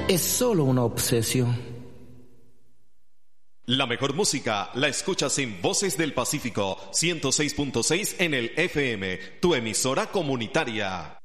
es solo una obsesión. La mejor música la escuchas en Voces del Pacífico 106.6 en el FM, tu emisora comunitaria.